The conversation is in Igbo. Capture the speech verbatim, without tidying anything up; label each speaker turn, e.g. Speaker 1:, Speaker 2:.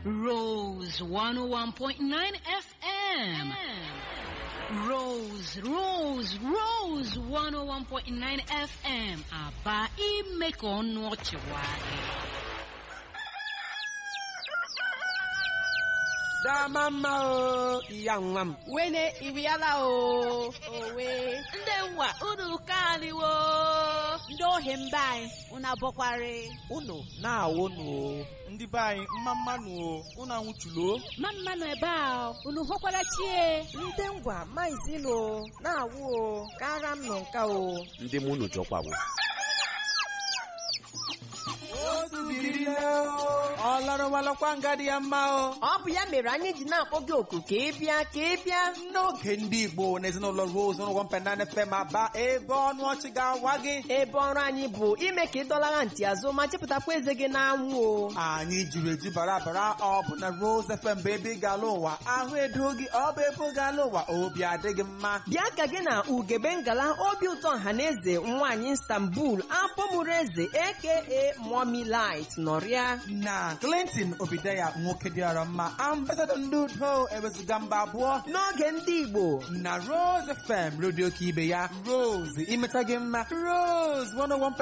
Speaker 1: Rose one oh one point nine F M. Rose, Rose, Rose one oh one point nine F M. Aba ime ka ọnụ ọchị nwayọ.
Speaker 2: Dama mma o, iya nwa m.
Speaker 3: Wene iriala o, owe.
Speaker 1: Ndị nwa unu kaniwo.
Speaker 3: Ndị ohi mba anyị, unu abọkwari.
Speaker 2: Unu na-awụ nụ.
Speaker 4: Ndị be anyị mma mmanụ o, unu anwụchulo.
Speaker 3: Ma mmanụ ebe a, unu hụkwara chie.
Speaker 5: Ndị ngwa maizilo na-awụ o, kara m nọ nka o.
Speaker 6: Ndị mụ unu jọkwawo.
Speaker 2: Ọlọrọwalọkwa ngadi ya mma o.
Speaker 5: Ọ bụ ya mere anyị ji na-akpọ gị oku ka ị bịa ka ị bịa
Speaker 2: N'oge ndị Igbo na ezinụlọ Rose one oh one point nine F M Aba ebe ọnụ ọchị ga-awa gị.
Speaker 5: ebe ọrụ anyị bụ ime ka ị dọlara ntị azụ ma chepụtakwa eze gị n'anwụ o.
Speaker 2: Anyị jiri eju bara bara ọ bụ na Rose F M bụ ebe ị ga-ala ụwa ahụ edo gị ọ bụ ebe ị ga-ala ụwa obi adịghị mma.
Speaker 5: Bịa ka gị na ugebe ngala obi ụtọ ọhaneze nwaanyị Istanbul afọ mụrụ eze aka Mommy Light nọrịa
Speaker 2: Na Clinton Obideya nwoke dịara mma ambasadọ ndị udo ewezuga mba abụọ
Speaker 5: n'oge ndị Igbo
Speaker 2: na Rose F M redio ka ibe ya Rose imeta gị mma Rose one oh one